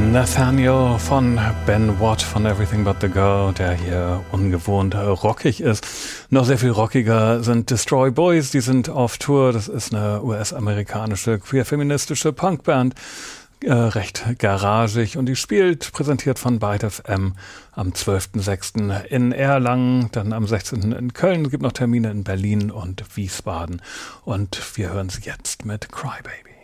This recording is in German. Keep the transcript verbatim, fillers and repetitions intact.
Nathaniel von Ben Watt von Everything But The Girl, der hier ungewohnt rockig ist. Noch sehr viel rockiger sind Destroy Boys, die sind auf Tour. Das ist eine U S-amerikanische queer-feministische Punkband, äh, recht garagig, und die spielt, präsentiert von Byte F M, am zwölften sechsten in Erlangen, dann am sechzehnten in Köln. Es gibt noch Termine in Berlin und Wiesbaden, und wir hören sie jetzt mit Crybaby.